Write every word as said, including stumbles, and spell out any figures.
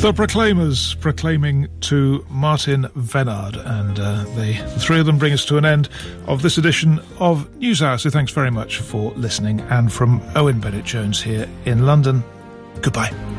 The Proclaimers, proclaiming to Martin Vennard, and uh, they, the three of them bring us to an end of this edition of News Hour. So thanks very much for listening, and from Owen Bennett-Jones here in London, goodbye.